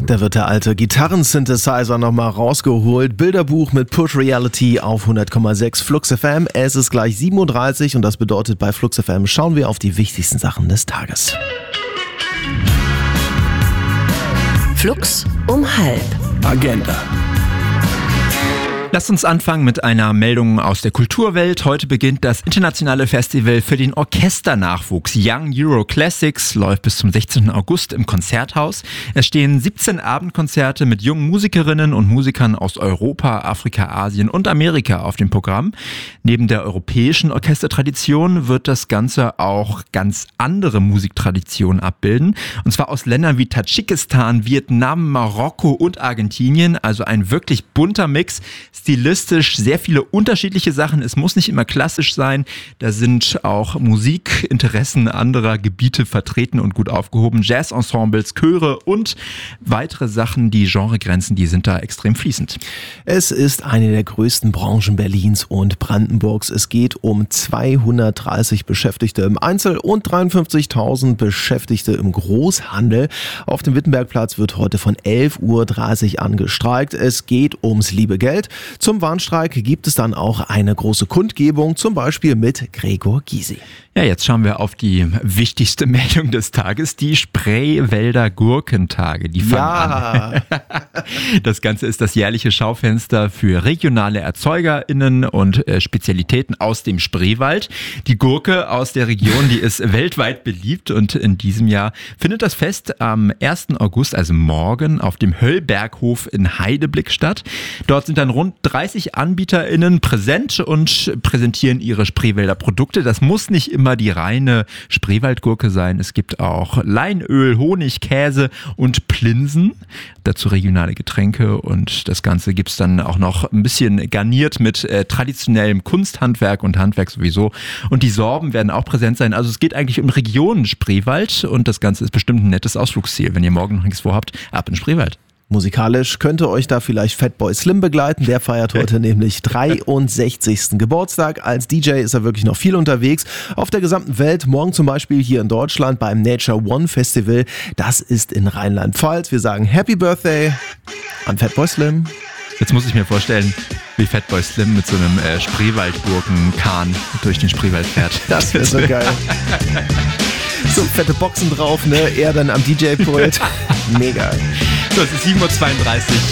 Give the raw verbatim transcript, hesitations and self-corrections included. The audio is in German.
Da wird der alte Gitarren-Synthesizer nochmal rausgeholt. Bilderbuch mit Push Reality auf hundert Komma sechs Flux F M. Es ist gleich sieben Uhr dreißig und das bedeutet, bei Flux F M schauen wir auf die wichtigsten Sachen des Tages. Flux um halb. Agenda. Lasst uns anfangen mit einer Meldung aus der Kulturwelt. Heute beginnt das internationale Festival für den Orchesternachwuchs. Young Euro Classics läuft bis zum sechzehnten August im Konzerthaus. Es stehen siebzehn Abendkonzerte mit jungen Musikerinnen und Musikern aus Europa, Afrika, Asien und Amerika auf dem Programm. Neben der europäischen Orchestertradition wird das Ganze auch ganz andere Musiktraditionen abbilden. Und zwar aus Ländern wie Tadschikistan, Vietnam, Marokko und Argentinien. Also ein wirklich bunter Mix. Stilistisch sehr viele unterschiedliche Sachen. Es muss nicht immer klassisch sein. Da sind auch Musikinteressen anderer Gebiete vertreten und gut aufgehoben. Jazzensembles, Chöre und weitere Sachen. Die Genregrenzen, die sind da extrem fließend. Es ist eine der größten Branchen Berlins und Brandenburgs. Es geht um zweihundertdreißig Beschäftigte im Einzel- und dreiundfünfzigtausend Beschäftigte im Großhandel. Auf dem Wittenbergplatz wird heute von elf Uhr dreißig an gestreikt. Es geht ums liebe Geld. Zum Warnstreik gibt es dann auch eine große Kundgebung, zum Beispiel mit Gregor Gysi. Ja, jetzt schauen wir auf die wichtigste Meldung des Tages, die Spreewälder Gurkentage. Die fangen ja. an. Das Ganze ist das jährliche Schaufenster für regionale ErzeugerInnen und äh, Spezialitäten aus dem Spreewald. Die Gurke aus der Region, die ist weltweit beliebt und in diesem Jahr findet das Fest am ersten August, also morgen, auf dem Höllberghof in Heideblick statt. Dort sind dann rund dreißig AnbieterInnen präsent und präsentieren ihre Spreewälder Produkte. Das muss nicht immer die reine Spreewaldgurke sein. Es gibt auch Leinöl, Honig, Käse und Plinsen. Dazu regionale Getränke und das Ganze gibt's dann auch noch ein bisschen garniert mit äh, traditionellem Kunsthandwerk und Handwerk sowieso. Und die Sorben werden auch präsent sein. Also es geht eigentlich um Regionen Spreewald und das Ganze ist bestimmt ein nettes Ausflugsziel. Wenn ihr morgen noch nichts vorhabt, ab in Spreewald. Musikalisch könnte euch da vielleicht Fatboy Slim begleiten. Der feiert heute nämlich dreiundsechzigsten Geburtstag. Als D J ist er wirklich noch viel unterwegs. Auf der gesamten Welt, morgen zum Beispiel hier in Deutschland beim Nature One Festival. Das ist in Rheinland-Pfalz. Wir sagen Happy Birthday an Fatboy Slim. Jetzt muss ich mir vorstellen, wie Fatboy Slim mit so einem äh, Spreewaldgurken-Kahn durch den Spreewald fährt. Das wäre so geil. So fette Boxen drauf, ne? Er dann am D J-Pult. Mega. So, es ist sieben Uhr zweiunddreißig.